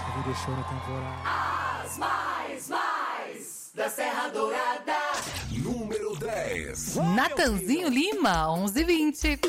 Video Show na temporada. As mais da Serra Dourada. Número 10. Natanzinho Lima, 11h20.